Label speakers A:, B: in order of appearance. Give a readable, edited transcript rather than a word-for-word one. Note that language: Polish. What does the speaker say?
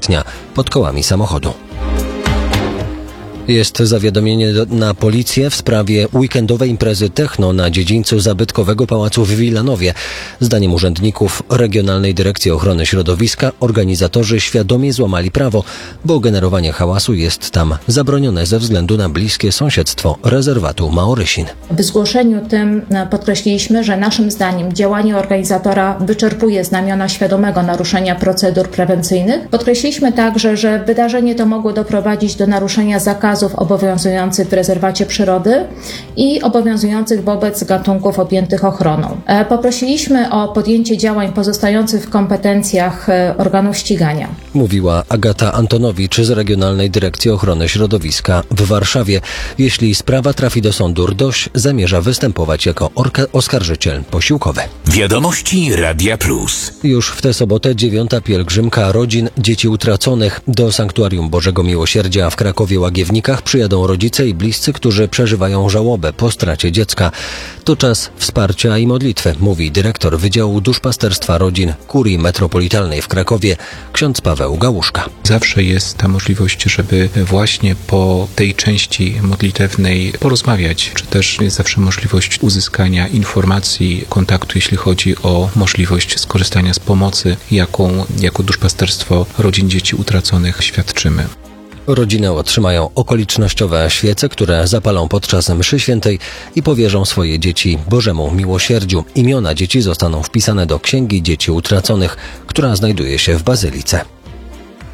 A: kwietnia pod kołami samochodu. Jest zawiadomienie na policję w sprawie weekendowej imprezy techno na dziedzińcu zabytkowego pałacu w Wilanowie. Zdaniem urzędników Regionalnej Dyrekcji Ochrony Środowiska organizatorzy świadomie złamali prawo, bo generowanie hałasu jest tam zabronione ze względu na bliskie sąsiedztwo rezerwatu Maorysin.
B: W zgłoszeniu tym podkreśliliśmy, że naszym zdaniem działanie organizatora wyczerpuje znamiona świadomego naruszenia procedur prewencyjnych. Podkreśliliśmy także, że wydarzenie to mogło doprowadzić do naruszenia zakazów obowiązujących w rezerwacie przyrody i obowiązujących wobec gatunków objętych ochroną. Poprosiliśmy o podjęcie działań pozostających w kompetencjach organów ścigania.
A: Mówiła Agata Antonowicz z Regionalnej Dyrekcji Ochrony Środowiska w Warszawie. Jeśli sprawa trafi do sądu, RDOŚ zamierza występować jako oskarżyciel posiłkowy.
C: Wiadomości Radia Plus.
A: Już w tę sobotę 9. pielgrzymka rodzin dzieci utraconych do Sanktuarium Bożego Miłosierdzia w Krakowie-Łagiewnikach przyjadą rodzice i bliscy, którzy przeżywają żałobę po stracie dziecka. To czas wsparcia i modlitwy, mówi dyrektor Wydziału Duszpasterstwa Rodzin Kurii Metropolitalnej w Krakowie, ksiądz Paweł Gałuszka.
D: Zawsze jest ta możliwość, żeby właśnie po tej części modlitewnej porozmawiać, czy też jest zawsze możliwość uzyskania informacji, kontaktu, jeśli chodzi o możliwość skorzystania z pomocy, jaką jako Duszpasterstwo Rodzin Dzieci Utraconych świadczymy.
A: Rodziny otrzymają okolicznościowe świece, które zapalą podczas mszy świętej i powierzą swoje dzieci Bożemu Miłosierdziu. Imiona dzieci zostaną wpisane do Księgi Dzieci Utraconych, która znajduje się w Bazylice.